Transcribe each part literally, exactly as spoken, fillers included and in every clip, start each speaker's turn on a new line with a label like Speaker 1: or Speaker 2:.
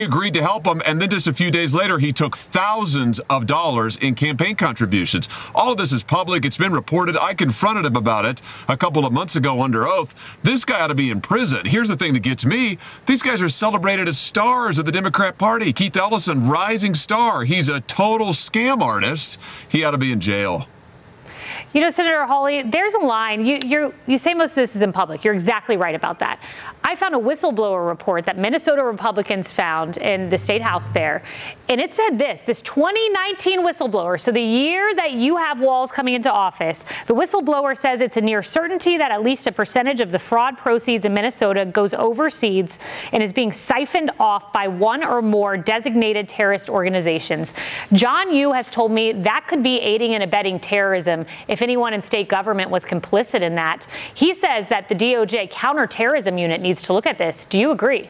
Speaker 1: agreed to help him, and then just a few days later, he took thousands of dollars in campaign contributions. All of this is public. It's been reported. I confronted him about it a couple of months ago under oath. This guy ought to be in prison. Here's the thing that gets me. These guys are celebrated as stars of the Democrat Party. Keith Ellison, rising star. He's a total scam artist. He ought to be in jail.
Speaker 2: You know, Senator Hawley, there's a line. You you're, you say most of this is in public. You're exactly right about that. I found a whistleblower report that Minnesota Republicans found in the state house there. And it said this, this twenty nineteen whistleblower, so the year that you have Walz coming into office, the whistleblower says it's a near certainty that at least a percentage of the fraud proceeds in Minnesota goes overseas and is being siphoned off by one or more designated terrorist organizations. John Yoo has told me that could be aiding and abetting terrorism if anyone in state government was complicit in that. He says that the D O J counterterrorism unit needs to look at this. Do you agree?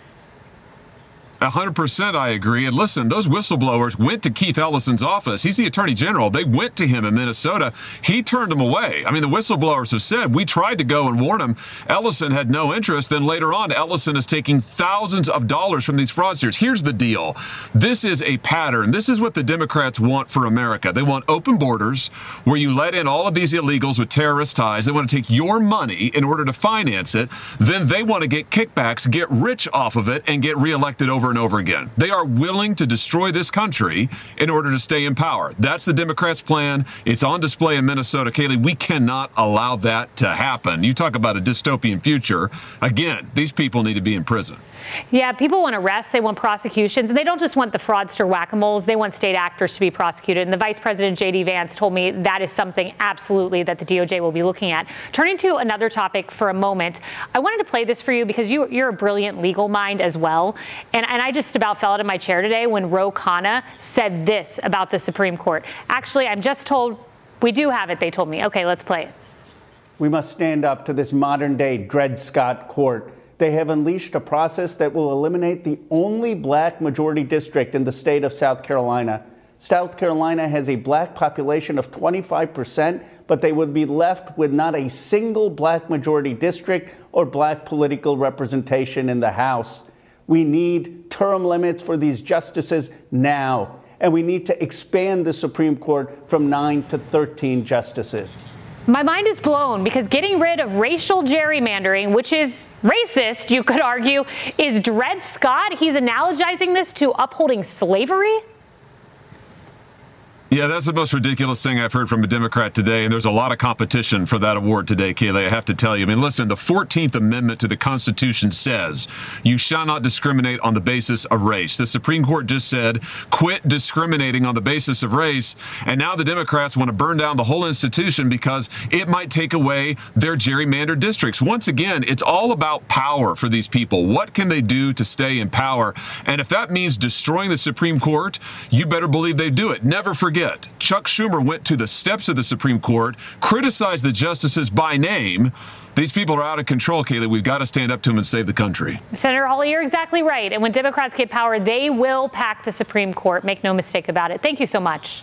Speaker 1: one hundred percent I agree. And listen, those whistleblowers went to Keith Ellison's office. He's the attorney general. They went to him in Minnesota. He turned them away. I mean, the whistleblowers have said, we tried to go and warn him. Ellison had no interest. Then later on, Ellison is taking thousands of dollars from these fraudsters. Here's the deal. This is a pattern. This is what the Democrats want for America. They want open borders where you let in all of these illegals with terrorist ties. They want to take your money in order to finance it. Then they want to get kickbacks, get rich off of it, and get reelected over and over again. They are willing to destroy this country in order to stay in power. That's the Democrats' plan. It's on display in Minnesota. Kayleigh, we cannot allow that to happen. You talk about a dystopian future. Again, these people need to be in prison.
Speaker 2: Yeah, people want arrests. They want prosecutions. And they don't just want the fraudster whack-a-moles. They want state actors to be prosecuted. And the Vice President, J D Vance, told me that is something absolutely that the D O J will be looking at. Turning to another topic for a moment, I wanted to play this for you because you, you're a brilliant legal mind as well. And, and I just about fell out of my chair today when Ro Khanna said this about the Supreme Court. Actually, I'm just told we do have it, they told me. Okay, let's play it.
Speaker 3: We must stand up to this modern-day Dred Scott court. They have unleashed a process that will eliminate the only black majority district in the state of South Carolina. South Carolina has a black population of twenty-five percent, but they would be left with not a single black majority district or black political representation in the House. We need term limits for these justices now, and we need to expand the Supreme Court from nine to thirteen justices.
Speaker 2: My mind is blown because getting rid of racial gerrymandering, which is racist, you could argue, is Dred Scott. He's analogizing this to upholding slavery.
Speaker 1: Yeah, that's the most ridiculous thing I've heard from a Democrat today, and there's a lot of competition for that award today, Kayleigh, I have to tell you. I mean, listen, the fourteenth Amendment to the Constitution says you shall not discriminate on the basis of race. The Supreme Court just said, quit discriminating on the basis of race, and now the Democrats want to burn down the whole institution because it might take away their gerrymandered districts. Once again, it's all about power for these people. What can they do to stay in power? And if that means destroying the Supreme Court, you better believe they do it. Never forget. Chuck Schumer went to the steps of the Supreme Court, criticized the justices by name. These people are out of control, Kayleigh. We've got to stand up to them and save the country.
Speaker 2: Senator Hawley, you're exactly right. And when Democrats get power, they will pack the Supreme Court. Make no mistake about it. Thank you so much.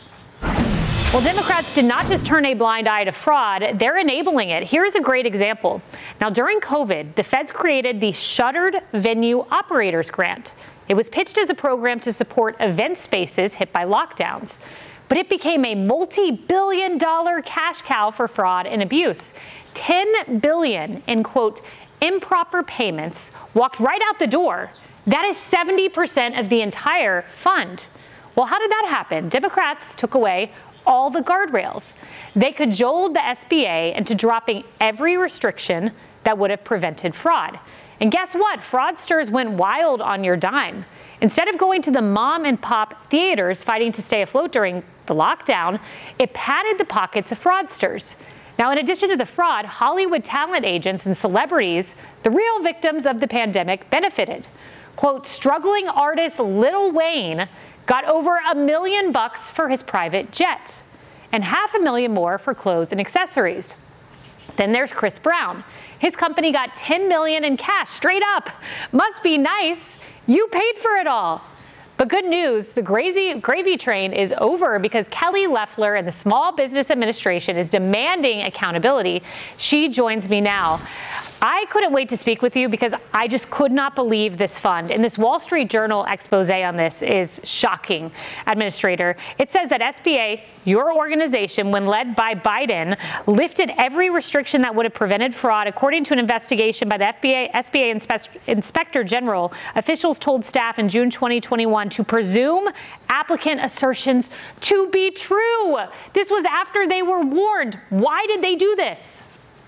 Speaker 2: Well, Democrats did not just turn a blind eye to fraud, they're enabling it. Here's a great example. Now, during COVID, the feds created the Shuttered Venue Operators Grant. It was pitched as a program to support event spaces hit by lockdowns. But it became a multi-billion dollar cash cow for fraud and abuse. ten billion dollars in, quote, improper payments walked right out the door. That is seventy percent of the entire fund. Well, how did that happen? Democrats took away all the guardrails. They cajoled the S B A into dropping every restriction that would have prevented fraud. And guess what? Fraudsters went wild on your dime. Instead of going to the mom and pop theaters fighting to stay afloat during the lockdown, it padded the pockets of fraudsters. Now, in addition to the fraud, Hollywood talent agents and celebrities, the real victims of the pandemic, benefited. Quote, struggling artist Lil Wayne got over a million bucks for his private jet and half a million more for clothes and accessories. Then there's Chris Brown. His company got ten million dollars in cash straight up. Must be nice. You paid for it all. But good news, the gravy, gravy train is over because Kelly Loeffler and the Small Business Administration is demanding accountability. She joins me now. I couldn't wait to speak with you because I just could not believe this fund. And this Wall Street Journal expose on this is shocking, Administrator. It says that S B A, your organization, when led by Biden, lifted every restriction that would have prevented fraud. According to an investigation by the F B A, S B A Inspe- Inspector General, officials told staff in June twenty twenty-one to presume applicant assertions to be true. This was after they were warned. Why did they do this?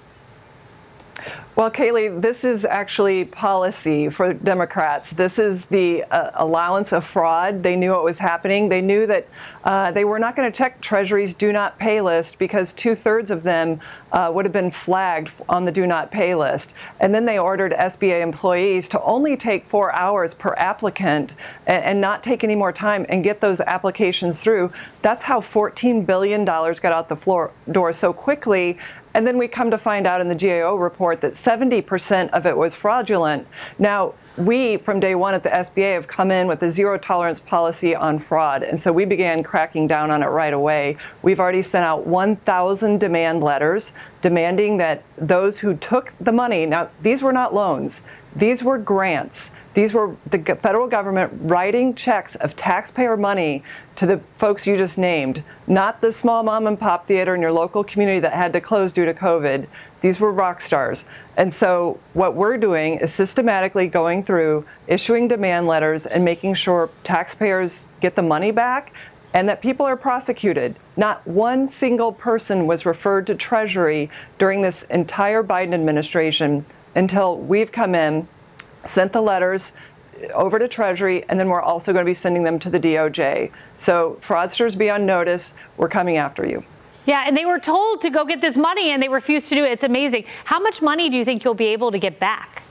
Speaker 4: Well, Kayleigh, this is actually policy for Democrats. This is the uh, allowance of fraud. They knew what was happening. They knew that uh, they were not going to check Treasury's do not pay list because two thirds of them uh, would have been flagged on the do not pay list. And then they ordered S B A employees to only take four hours per applicant and, and not take any more time and get those applications through. That's how fourteen billion dollars got out the floor door so quickly. And then we come to find out in the G A O report that seventy percent of it was fraudulent. Now, we, from day one at the S B A, have come in with a zero tolerance policy on fraud. And so we began cracking down on it right away. We've already sent out one thousand demand letters demanding that those who took the money, now, these were not loans, these were grants. These were the federal government writing checks of taxpayer money to the folks you just named, not the small mom and pop theater in your local community that had to close due to COVID. These were rock stars. And so what we're doing is systematically going through, issuing demand letters and making sure taxpayers get the money back and that people are prosecuted. Not one single person was referred to Treasury during this entire Biden administration until we've come in, sent the letters over to Treasury, and then we're also going to be sending them to the D O J. So fraudsters, be on notice. We're coming after you.
Speaker 2: Yeah, and they were told to go get this money, and they refused to do it. It's amazing. How much money do you think you'll be able to get back?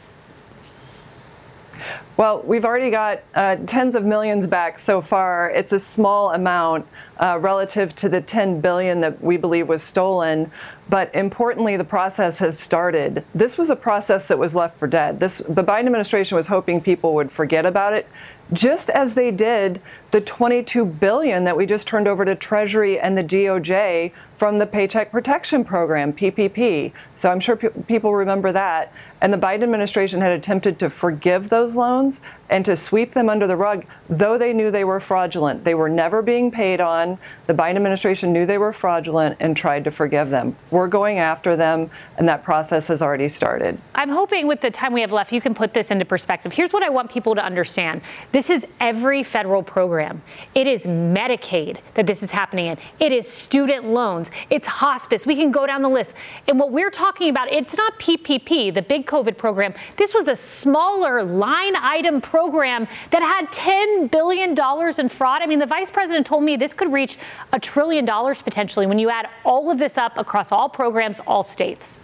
Speaker 4: Well, we've already got uh, tens of millions back so far. It's a small amount uh, relative to the ten billion dollars that we believe was stolen. But importantly, the process has started. This was a process that was left for dead. This, the Biden administration was hoping people would forget about it, just as they did the twenty-two billion dollars that we just turned over to Treasury and the D O J from the Paycheck Protection Program, P P P. So I'm sure pe- people remember that. And the Biden administration had attempted to forgive those loans and to sweep them under the rug, though they knew they were fraudulent. They were never being paid on. The Biden administration knew they were fraudulent and tried to forgive them. We're going after them, and that process has already started.
Speaker 2: I'm hoping with the time we have left, you can put this into perspective. Here's what I want people to understand. This is every federal program. It is Medicaid that this is happening in. It is student loans. It's hospice. We can go down the list. And what we're talking about, it's not P P P, the big COVID program. This was a smaller line item program that had ten billion dollars in fraud. I mean, the vice president told me this could reach a trillion dollars potentially when you add all of this up across all programs, all states.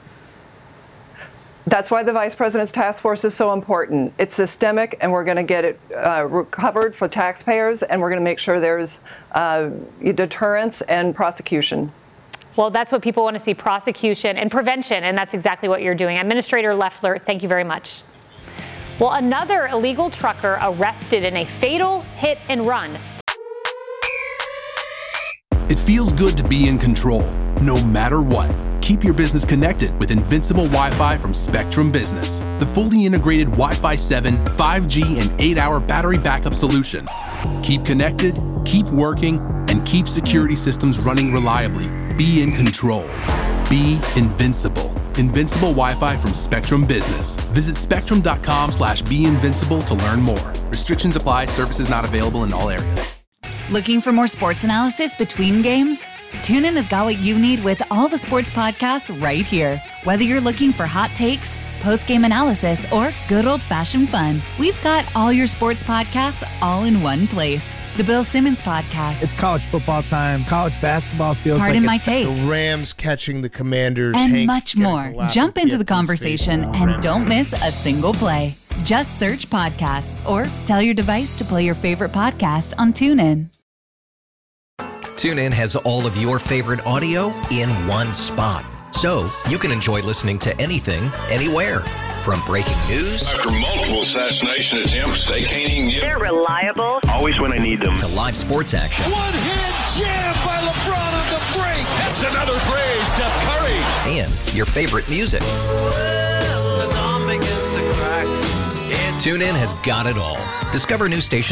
Speaker 4: That's why the vice president's task force is so important. It's systemic, and we're going to get it uh, recovered for taxpayers, and we're going to make sure there's uh, deterrence and prosecution.
Speaker 2: Well, that's what people want to see, prosecution and prevention, and that's exactly what you're doing. Administrator Loeffler, thank you very much. Well, another illegal trucker arrested in a fatal hit and run.
Speaker 5: It feels good to be in control, no matter what. Keep your business connected with Invincible Wi-Fi from Spectrum Business, the fully integrated Wi-Fi seven, five G, and eight hour battery backup solution. Keep connected, keep working, and keep security systems running reliably. Be in control. Be invincible. Invincible Wi-Fi from Spectrum Business. Visit spectrum.com slash be invincible to learn more. Restrictions apply. Services not available in all areas.
Speaker 6: Looking for more sports analysis between games? TuneIn has got what you need with all the sports podcasts right here. Whether you're looking for hot takes, post-game analysis, or good old-fashioned fun, we've got all your sports podcasts all in one place. The Bill Simmons Podcast.
Speaker 7: It's college football time. College basketball feels
Speaker 6: Pardon
Speaker 7: like
Speaker 6: my take.
Speaker 8: The Rams catching the Commanders.
Speaker 6: And
Speaker 8: Hank
Speaker 6: much more. Jump into the conversation and don't miss a single play. Just search podcasts or tell your device to play your favorite podcast on TuneIn.
Speaker 9: TuneIn has all of your favorite audio in one spot, so you can enjoy listening to anything, anywhere. From breaking news
Speaker 10: after multiple assassination attempts, they can't even get.
Speaker 11: They're reliable.
Speaker 12: Always when I need them.
Speaker 9: To live sports action.
Speaker 13: One-hand jam by LeBron on the break.
Speaker 10: That's another three, Steph Curry.
Speaker 9: And your favorite music. TuneIn has got it all. Discover new stations